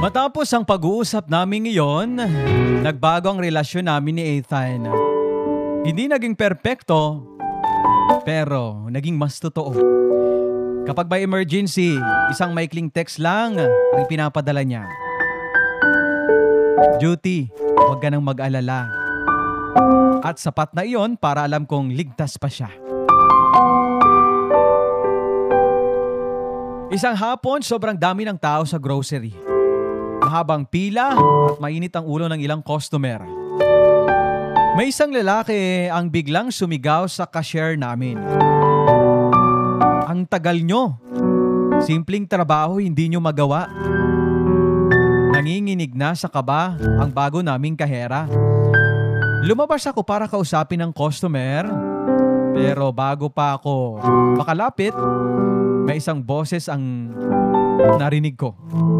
Matapos ang pag-uusap namin ngayon, nagbago ang relasyon namin ni Ethan. Hindi naging perpekto, pero naging mas totoo. Kapag may emergency, isang maikling text lang ang pinapadala niya. Duty, huwag ka nang mag-alala. At sapat na iyon para alam kong ligtas pa siya. Isang hapon, sobrang dami ng tao sa grocery. Mahabang pila at mainit ang ulo ng ilang customer. May isang lalaki ang biglang sumigaw sa cashier namin. Ang tagal nyo. Simpleng trabaho hindi nyo magawa. Nanginginig na sa kaba ang bago naming kahera. Lumabas ako para kausapin ng customer. Pero bago pa ako makalapit, may isang boses ang narinig ko.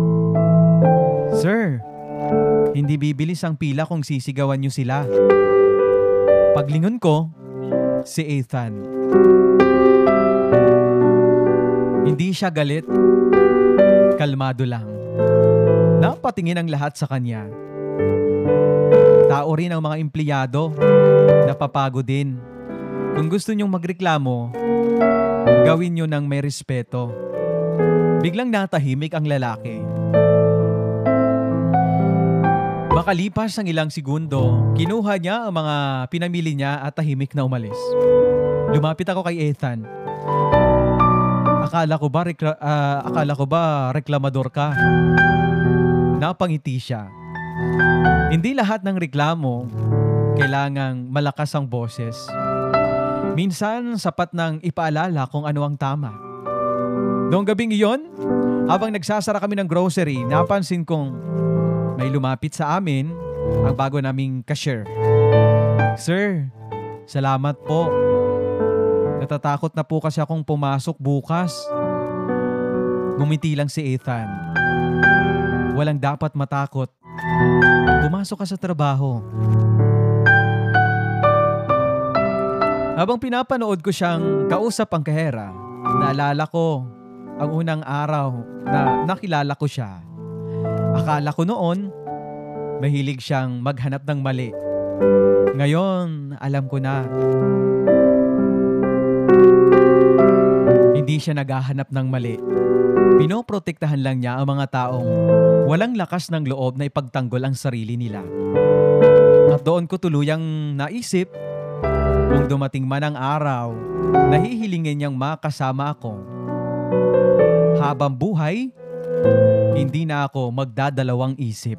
Sir, hindi bibilis ang pila kung sisigawan nyo sila. Paglingon ko, si Ethan. Hindi siya galit. Kalmado lang. Napatingin ang lahat sa kanya. Tao rin ang mga empleyado. Napapagod din. Kung gusto nyong magreklamo, gawin nyo ng may respeto. Biglang natahimik ang lalaki. Makalipas ang ilang segundo, kinuha niya ang mga pinamili niya at tahimik na umalis. Lumapit ako kay Ethan. Akala ko ba reklamador ka? Napangiti siya. Hindi lahat ng reklamo kailangang malakas ang boses. Minsan sapat nang ipaalala kung ano ang tama. Noong gabing iyon, habang nagsasara kami ng grocery, napansin kong may lumapit sa amin ang bago naming cashier. Sir, salamat po. Natatakot na po kasi akong pumasok bukas. Ngumiti lang si Ethan. Walang dapat matakot. Pumasok ka sa trabaho. Habang pinapanood ko siyang kausap ang kahera, naalala ko ang unang araw na nakilala ko siya. Akala ko noon, mahilig siyang maghanap ng mali. Ngayon, alam ko na. Hindi siya naghahanap ng mali. Pinoprotektahan lang niya ang mga taong walang lakas ng loob na ipagtanggol ang sarili nila. At doon ko tuluyang naisip, kung dumating man ang araw, nahihilingin niyang makasama ako. Habang buhay, hindi na ako magdadalawang isip.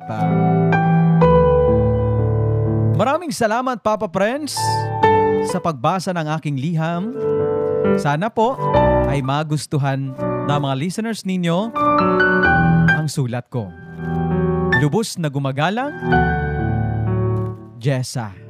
Maraming salamat, Papa Prince, sa pagbasa ng aking liham. Sana po ay magustuhan ng mga listeners ninyo ang sulat ko. Lubos na gumagalang, Jessa.